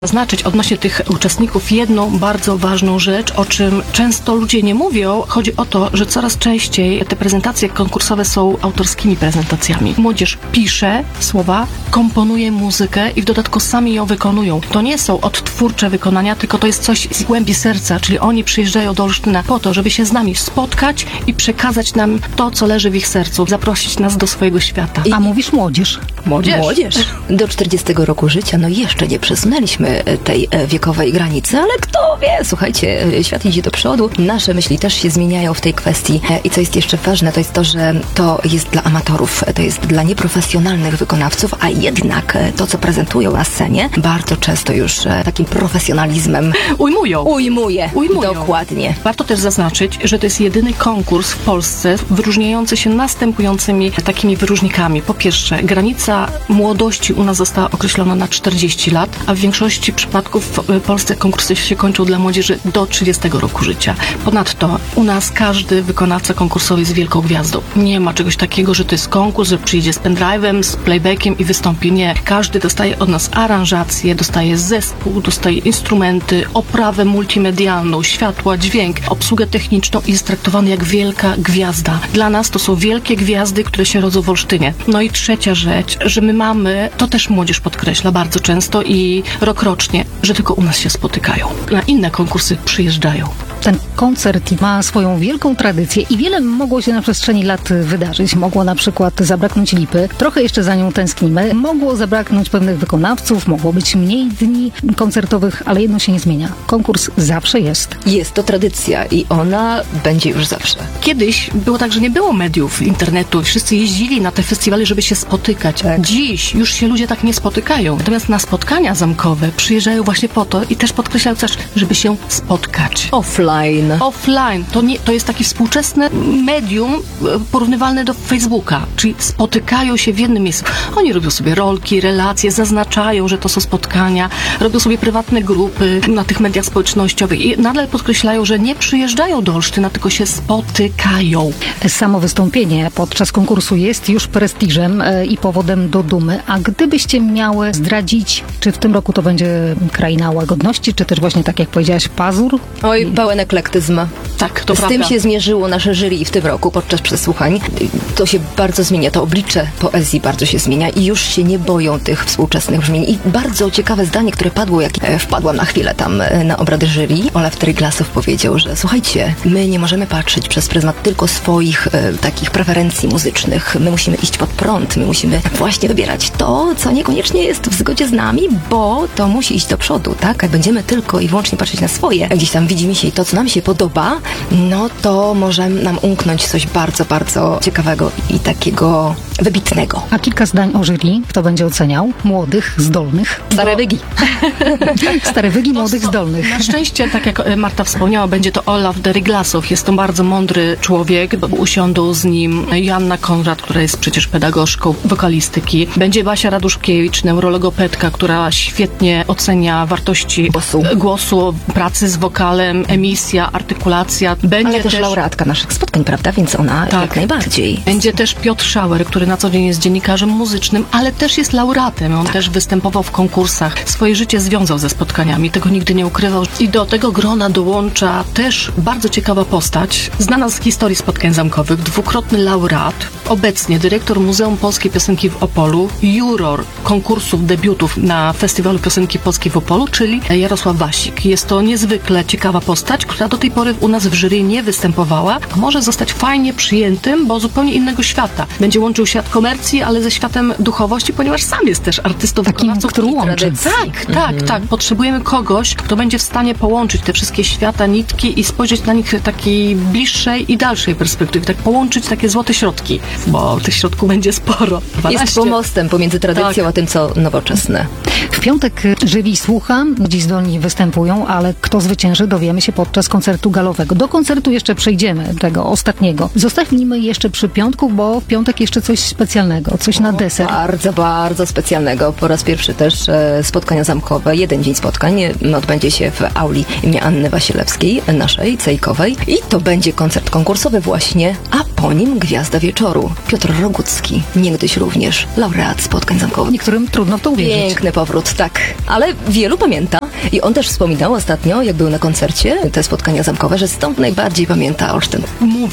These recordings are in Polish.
Zaznaczyć odnośnie tych uczestników jedną bardzo ważną rzecz, o czym często ludzie nie mówią. Chodzi o to, że coraz częściej te prezentacje konkursowe są autorskimi prezentacjami. Młodzież pisze słowa, komponuje muzykę i w dodatku sami ją wykonują. To nie są odtwórcze wykonania, tylko to jest coś z głębi serca, czyli oni przyjeżdżają do Olsztyna po to, żeby się z nami spotkać i przekazać nam to, co leży w ich sercu, zaprosić nas do swojego świata. A mówisz młodzież. Młodzież. Do 40 roku życia, no jeszcze nie przesunęliśmy tej wiekowej granicy, ale kto wie, słuchajcie, świat idzie do przodu, nasze myśli też się zmieniają w tej kwestii i co jest jeszcze ważne, to jest to, że to jest dla amatorów, to jest dla nieprofesjonalnych wykonawców, a jednak to, co prezentują na scenie, bardzo często już takim profesjonalizmem ujmuje. Dokładnie. Warto też zaznaczyć, że to jest jedyny konkurs w Polsce wyróżniający się następującymi takimi wyróżnikami. Po pierwsze, granica młodości u nas została określona na 40 lat, a w większości przypadków w Polsce konkursy się kończą dla młodzieży do 30 roku życia. Ponadto u nas każdy wykonawca konkursowy jest wielką gwiazdą. Nie ma czegoś takiego, że to jest konkurs, że przyjdzie z pendrive'em, z playbackiem i wystąpi. Nie. Każdy dostaje od nas aranżację, dostaje zespół, dostaje instrumenty, oprawę multimedialną, światła, dźwięk, obsługę techniczną i jest traktowany jak wielka gwiazda. Dla nas to są wielkie gwiazdy, które się rodzą w Olsztynie. No i trzecia rzecz, że my mamy, to też młodzież podkreśla bardzo często i rokrocznie, że tylko u nas się spotykają. Na inne konkursy przyjeżdżają. Ten koncert ma swoją wielką tradycję i wiele mogło się na przestrzeni lat wydarzyć. Mogło na przykład zabraknąć Lipy, trochę jeszcze za nią tęsknimy. Mogło zabraknąć pewnych wykonawców, mogło być mniej dni koncertowych, ale jedno się nie zmienia. Konkurs zawsze jest. Jest to tradycja i ona będzie już zawsze. Kiedyś było tak, że nie było mediów, internetu. Wszyscy jeździli na te festiwale, żeby się spotykać. Tak. Dziś już się ludzie tak nie spotykają. Natomiast na spotkania zamkowe przyjeżdżają właśnie po to i też podkreślają też, żeby się spotkać. Offline. To jest taki współczesne medium porównywalne do Facebooka, czyli spotykają się w jednym miejscu. Oni robią sobie rolki, relacje, zaznaczają, że to są spotkania, robią sobie prywatne grupy na tych mediach społecznościowych i nadal podkreślają, że nie przyjeżdżają do Olsztyna, tylko się spotykają. Samo wystąpienie podczas konkursu jest już prestiżem i powodem do dumy. A gdybyście miały zdradzić, czy w tym roku to będzie Kraina Łagodności, czy też właśnie tak jak powiedziałaś, Pazur? Oj, pełen eklektyzm. Tak, to Z prawda. tym się zmierzyło nasze jury w tym roku podczas przesłuchań. To się bardzo zmienia, to oblicze poezji bardzo się zmienia i już się nie boją tych współczesnych brzmień. I bardzo ciekawe zdanie, które padło, jak wpadłam na chwilę tam na obrady jury. Olaf Tryglasow powiedział, że słuchajcie, my nie możemy patrzeć przez pryzmat tylko swoich takich preferencji muzycznych. My musimy iść pod prąd, my musimy właśnie wybierać to, co niekoniecznie jest w zgodzie z nami, bo to musi iść do przodu, tak? Jak będziemy tylko i wyłącznie patrzeć na swoje, gdzieś tam widzimy się i to, co nam się podoba, no to może nam umknąć coś bardzo, bardzo ciekawego i takiego wybitnego. A kilka zdań o jury. Kto będzie oceniał? Młodych, zdolnych. Stare wygi. Stare wygi młodych, zdolnych. Na szczęście, tak jak Marta wspomniała, będzie to Olaf Tryglasow. Jest to bardzo mądry człowiek. Usiądą z nim Joanna Konrad, która jest przecież pedagogzką wokalistyki. Będzie Basia Raduszkiewicz, neurologopedka, która świetnie ocenia wartości głosu, pracy z wokalem, emisja, artykulacja. Będzie ale też laureatka naszych spotkań, prawda? Więc ona jak najbardziej. Będzie też Piotr Schauer, który na co dzień jest dziennikarzem muzycznym, ale też jest laureatem. On też występował w konkursach. Swoje życie związał ze spotkaniami. Tego nigdy nie ukrywał. I do tego grona dołącza też bardzo ciekawa postać, znana z historii spotkań zamkowych, dwukrotny laureat, obecnie dyrektor Muzeum Polskiej Piosenki w Opolu, juror konkursów debiutów na Festiwalu Piosenki Polskiej w Opolu, czyli Jarosław Wasik. Jest to niezwykle ciekawa postać, która do tej pory u nas w jury nie występowała, a może zostać fajnie przyjętym, bo zupełnie innego świata. Będzie łączył świat komercji, ale ze światem duchowości, ponieważ sam jest też artystą, wykonawcą, który łączy. Tak. Potrzebujemy kogoś, kto będzie w stanie połączyć te wszystkie świata, nitki i spojrzeć na nich takiej bliższej i dalszej perspektywy. Tak połączyć takie złote środki, bo tych środków będzie sporo. 12. Jest pomostem pomiędzy tradycją a tym, co nowoczesne. W piątek jury słucha, dziś zdolni występują, ale kto zwycięży, dowiemy się pod podczas koncertu galowego. Do koncertu jeszcze przejdziemy, tego ostatniego. Zostawmy jeszcze przy piątku, bo w piątek jeszcze coś specjalnego, coś na deser. Bardzo, bardzo specjalnego. Po raz pierwszy też spotkania zamkowe. Jeden dzień spotkań odbędzie się w auli imienia Anny Wasilewskiej, naszej, cejkowej. I to będzie koncert konkursowy właśnie, a po nim gwiazda wieczoru. Piotr Rogucki, niegdyś również laureat spotkań zamkowych. Niektórym trudno w to uwierzyć. Piękny powrót, tak. Ale wielu pamięta. I on też wspominał ostatnio, jak był na koncercie, te spotkania zamkowe, że stąd najbardziej pamięta Olsztyn.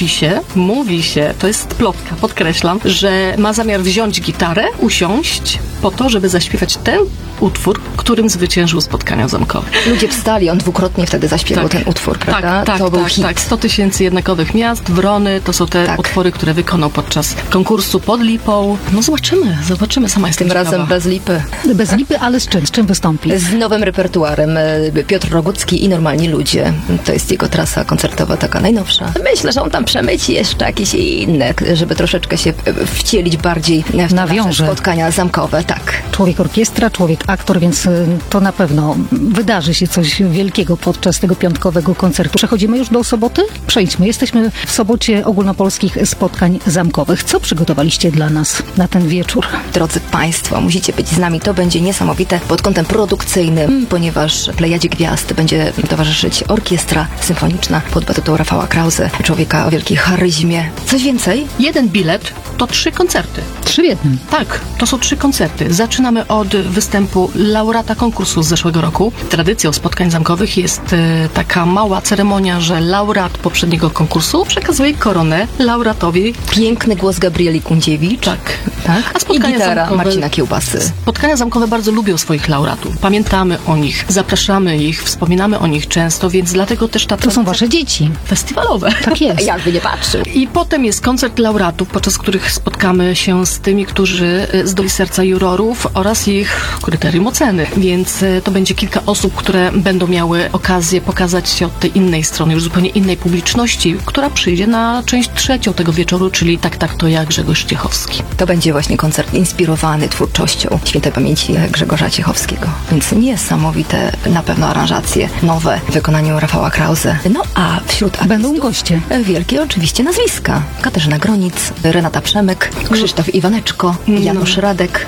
Mówi się, to jest plotka, podkreślam, że ma zamiar wziąć gitarę, usiąść po to, żeby zaśpiewać ten utwór, którym zwyciężył spotkania zamkowe. Ludzie wstali, on dwukrotnie wtedy zaśpiewał ten utwór, prawda? To był hit. Tak. 100 tysięcy jednakowych miast, Wrony, to są te utwory, które wykonał podczas konkursu pod Lipą. No zobaczymy, sama jestem Tym ciekawa. razem bez lipy. Bez lipy, ale z czym wystąpi? Z nowym repertuarem. Piotr Rogucki i Normalni Ludzie. To jest jego trasa koncertowa, taka najnowsza. Myślę, że on tam przemyci jeszcze jakieś inne, żeby troszeczkę się wcielić bardziej w te nasze spotkania zamkowe. Tak. Człowiek orkiestra, człowiek aktor, więc to na pewno wydarzy się coś wielkiego podczas tego piątkowego koncertu. Przechodzimy już do soboty? Przejdźmy. Jesteśmy w sobocie ogólnopolskich spotkań zamkowych. Co przygotowaliście dla nas na ten wieczór? Drodzy Państwo, musicie być z nami. To będzie niesamowite pod kątem produkcyjnym, ponieważ Plejadzie Gwiazd będzie towarzyszyć orkiestra symfoniczna pod batutą Rafała Krause, człowieka o wielkiej charyzmie. Coś więcej? Jeden bilet to 3 koncerty. 3 w jednym. Tak, to są 3 koncerty. Zaczynamy od występu laureata konkursu z zeszłego roku. Tradycją spotkań zamkowych jest taka mała ceremonia, że laureat poprzedniego konkursu przekazuje koronę laureatowi. Piękny głos Gabrieli Kundziewicz. Tak. A spotkania i gitara Marcina Kiełbasy. Spotkania zamkowe bardzo lubią swoich laureatów. Pamiętamy o nich, zapraszamy ich, wspominamy o nich często, więc dlatego też ta To są wasze dzieci. festiwalowe. Tak jest. Jakby nie patrzył. I potem jest koncert laureatów, podczas których spotkamy się z tymi, którzy zdobyli serca jurorów oraz ich kryterium oceny. Więc to będzie kilka osób, które będą miały okazję pokazać się od tej innej strony, już zupełnie innej publiczności, która przyjdzie na część trzecią tego wieczoru, czyli Tak, to ja, Grzegorz Ciechowski. To będzie właśnie koncert inspirowany twórczością świętej pamięci Grzegorza Ciechowskiego. Więc niesamowite na pewno aranżacje nowe w wykonaniu Rafała Krause. No a wśród artystów Będą goście. wielkie oczywiście nazwiska. Katarzyna Gronic, Renata Przemyk, Krzysztof Iwaneczko, Janusz Radek.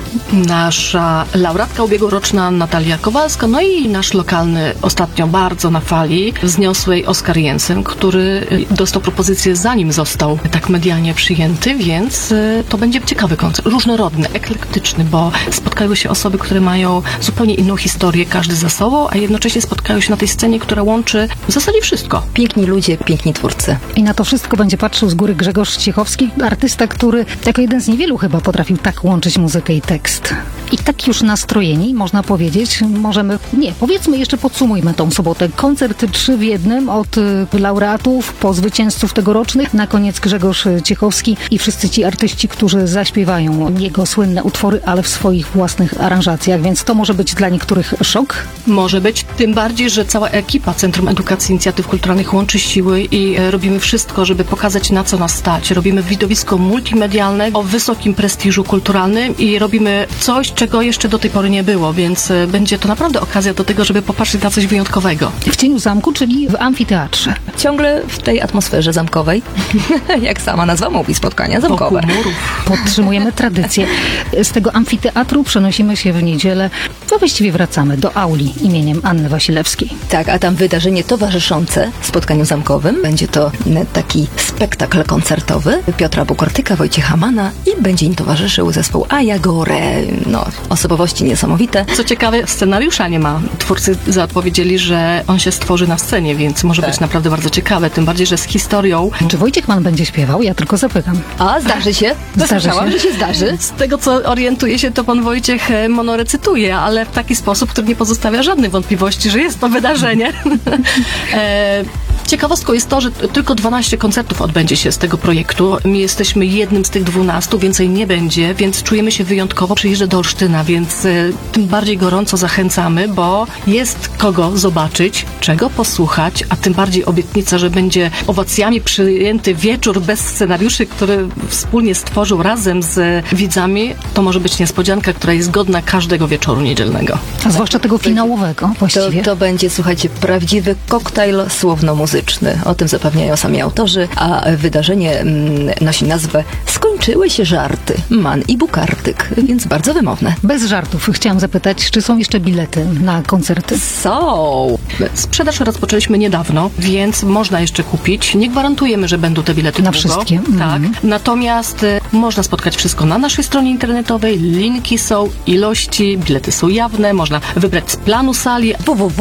Nasza laureatka ubiegłoroczna Natalia Kowalska, no i nasz lokalny ostatnio bardzo na fali wzniosłej Oskar Jensen, który dostał propozycję zanim został tak medialnie przyjęty, więc to będzie ciekawy koncert, różnorodny, eklektyczny, bo spotkają się osoby, które mają zupełnie inną historię, każdy za sobą, a jednocześnie spotkają się na tej scenie, która łączy w zasadzie wszystko. Piękni ludzie, piękni twórcy. I na to wszystko będzie patrzył z góry Grzegorz Ciechowski, artysta, który jako jeden z niewielu chyba potrafił tak łączyć muzykę i tekst. I tak już nastrojeni, można powiedzieć, powiedzmy jeszcze podsumujmy tą sobotę. Koncert 3 w jednym od laureatów po zwycięzców tegorocznych. Na koniec Grzegorz Ciechowski i wszyscy ci artyści, którzy zaśpiewają jego słynne utwory, ale w swoich własnych aranżacjach, więc to może być dla niektórych szok. Może być, tym bardziej, że cała ekipa Centrum Edukacji i Inicjatyw Kulturalnych łączy siły i robimy wszystko, żeby pokazać, na co nas stać. Robimy widowisko multimedialne o wysokim prestiżu kulturalnym i robimy coś, czego jeszcze do tej pory nie było, więc będzie to naprawdę okazja do tego, żeby popatrzeć na coś wyjątkowego. W cieniu zamku, czyli w amfiteatrze. Ciągle w tej atmosferze zamkowej, jak sama nazwa mówi, spotkania zamkowe. Wokół murów. Podtrzymujemy tradycję. Z tego amfiteatru przenosimy się w niedzielę, to właściwie wracamy do auli imieniem Anny Wasilewskiej. Tak, a tam wydarzenie towarzyszące spotkaniu zamkowym. Będzie to taki spektakl koncertowy Piotra Bukortyka, Wojciecha Mana i będzie im towarzyszył zespół Ajagore. No, osobowości niesamowite. Co ciekawe, scenariusza nie ma. Twórcy zapowiedzieli, że on się stworzy na scenie, więc może być naprawdę bardzo ciekawe, tym bardziej, że z historią. Czy Wojciech Mann będzie śpiewał? Ja tylko zapytam. A, zdarzy się. Słyszałam, że się zdarzy. Z tego, co orientuję się, to pan Wojciech monorecytuje, ale w taki sposób, który nie pozostawia żadnych wątpliwości, że jest to wydarzenie. Ciekawostką jest to, że tylko 12 koncertów odbędzie się z tego projektu. My jesteśmy jednym z tych 12, więcej nie będzie, więc czujemy się wyjątkowo. Przyjeżdżę do Olsztyna, więc tym bardziej gorąco zachęcamy, bo jest kogo zobaczyć, czego posłuchać, a tym bardziej obietnica, że będzie owacjami przyjęty wieczór bez scenariuszy, który wspólnie stworzył razem z widzami. To może być niespodzianka, która jest godna każdego wieczoru niedzielnego. A zwłaszcza tego finałowego właściwie. To będzie, słuchajcie, prawdziwy koktajl słowno-muzyczny. O tym zapewniają sami autorzy, a wydarzenie nosi nazwę Skończyły się żarty. Man i Bukartyk, więc bardzo wymowne. Bez żartów chciałam zapytać, czy są jeszcze bilety na koncerty? Są! Sprzedaż rozpoczęliśmy niedawno, więc można jeszcze kupić. Nie gwarantujemy, że będą te bilety Na długo. wszystkie. Tak. Natomiast można spotkać wszystko na naszej stronie internetowej. Linki są, ilości, bilety są jawne. Można wybrać z planu sali. www